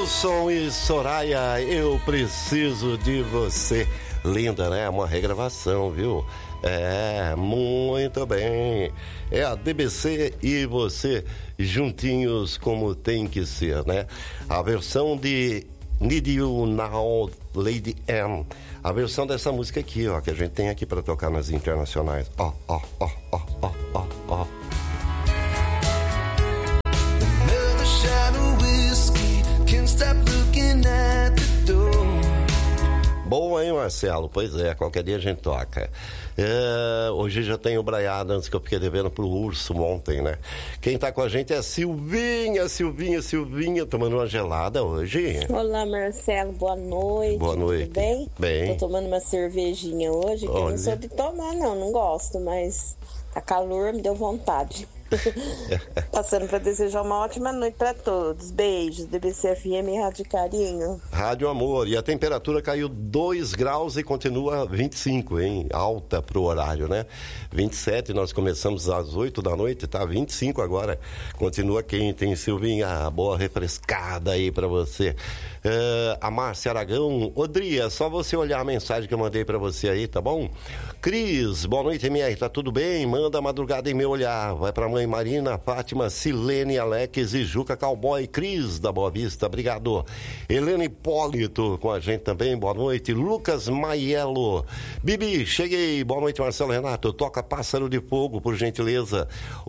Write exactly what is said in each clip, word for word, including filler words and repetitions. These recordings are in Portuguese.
Wilson e Soraya, eu preciso de você. Linda, né? Uma regravação, viu? É, muito bem. É a D B C e você juntinhos como tem que ser, né? A versão de Need You Now, Lady M. A versão dessa música aqui, ó, que a gente tem aqui para tocar nas internacionais. Ó, ó, ó, ó, ó, ó, ó. Boa, hein, Marcelo? Pois é, qualquer dia a gente toca. É, hoje já tem o Braiada, antes que eu fiquei devendo pro Urso ontem, né? Quem tá com a gente é a Silvinha, Silvinha, Silvinha, tomando uma gelada hoje. Olá, Marcelo, boa noite. Boa noite. Tudo bem? Bem. Tô tomando uma cervejinha hoje, que eu não sou de tomar, não, não gosto, mas a calor me deu vontade. Passando para desejar uma ótima noite para todos. Beijos, D B C F M, Rádio Carinho. Rádio Amor. E a temperatura caiu dois graus e continua vinte e cinco, hein? Alta pro horário, né? vinte e sete, nós começamos às oito da noite, tá vinte e cinco agora. Continua quente, hein, Silvinha? Boa refrescada aí para você. Uh, a Márcia Aragão. Odria, só você olhar a mensagem que eu mandei para você aí, tá bom? Cris, boa noite, M R, tá tudo bem? Manda a madrugada em meu olhar. Vai pra mãe Marina, Fátima, Silene, Alex e Juca Cowboy. Cris da Boa Vista, obrigado. Helena Hipólito com a gente também, boa noite. Lucas Maiello. Bibi, cheguei, boa noite, Marcelo Renato. Toca Pássaro de Fogo, por gentileza.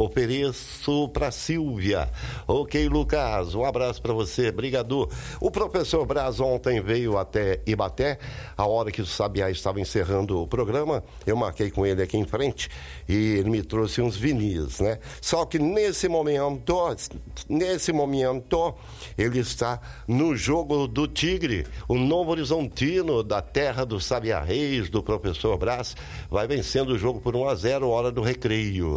Ofereço pra Silvia. Ok, Lucas, um abraço pra você, obrigado. O professor Braz ontem veio até Ibaté, a hora que o Sabiá estava encerrando o programa, eu marquei com ele aqui em frente e ele me trouxe uns vinis, né? Só que nesse momento, nesse momento, ele está no jogo do Tigre, o Novo Horizontino, da terra do Sabiá Reis, do professor Braz, vai vencendo o jogo por um a zero, hora do recreio.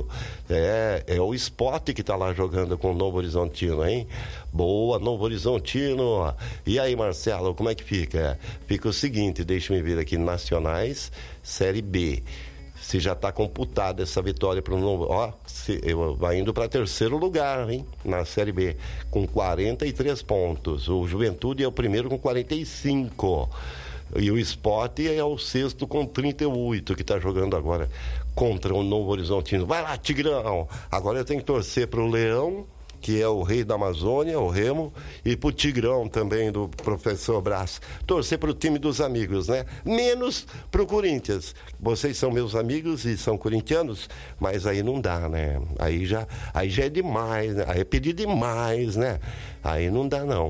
É, é o Sport que está lá jogando com o Novo Horizontino, hein? Boa, Novo Horizontino. E aí, Marcelo, como é que fica? Fica o seguinte, deixa-me ver aqui, Nacionais, Série B. Se já está computada essa vitória para o Novo... Ó, se, eu, vai indo para terceiro lugar, hein? Na Série B, com quarenta e três pontos. O Juventude é o primeiro com quarenta e cinco. E o Sport é o sexto com trinta e oito, que está jogando agora contra o Novo Horizontino. Vai lá, Tigrão! Agora eu tenho que torcer para o Leão, que é o rei da Amazônia, o Remo, e pro Tigrão também, do professor Braz. Torcer pro time dos amigos, né? Menos pro Corinthians. Vocês são meus amigos e são corintianos, mas aí não dá, né? Aí já, aí já é demais, né? Aí é pedir demais, né? Aí não dá, não.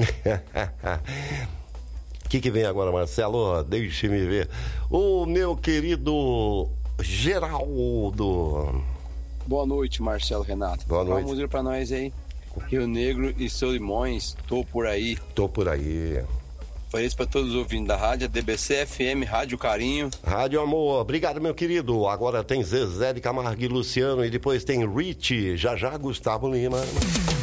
O que que vem agora, Marcelo? Deixe-me ver. O meu querido Geraldo... Boa noite, Marcelo Renato. Boa noite. Uma música pra nós aí. Rio Negro e Solimões, tô por aí. Tô por aí. Foi isso pra todos os ouvintes da rádio, D B C F M, Rádio Carinho. Rádio Amor, obrigado, meu querido. Agora tem Zezé de Camargo e Luciano e depois tem Rich, já já Gustavo Lima.